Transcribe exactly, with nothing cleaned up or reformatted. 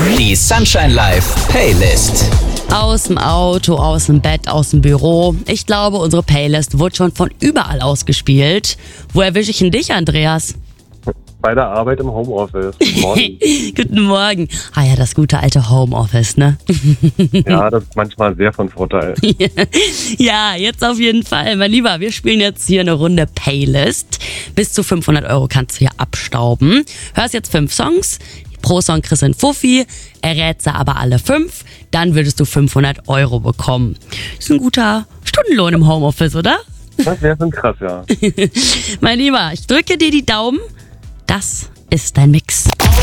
Die Sunshine Live Playlist. Aus dem Auto, aus dem Bett, aus dem Büro. Ich glaube, unsere Playlist wurde schon von überall ausgespielt. Wo erwische ich denn dich, Andreas? Bei der Arbeit im Homeoffice. Morgen. Guten Morgen. Ah ja, das gute alte Homeoffice, ne? Ja, das ist manchmal sehr von Vorteil. Ja, jetzt auf jeden Fall. Mein Lieber, wir spielen jetzt hier eine Runde Playlist. Bis zu fünfhundert Euro kannst du hier abstauben. Hörst jetzt fünf Songs. Pro Song kriegst du einen Fuffi. Errätst du aber alle fünf, dann würdest du fünfhundert Euro bekommen. Ist ein guter Stundenlohn im Homeoffice, oder? Das wäre schon krass, ja. Mein Lieber, ich drücke dir die Daumen. Das ist dein Mix.